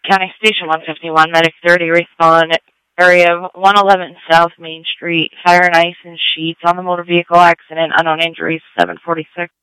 County Station 151, Medic 30, respond. Area 111 South Main Street. Fire and ice and sheets on the motor vehicle accident. Unknown injuries, 746.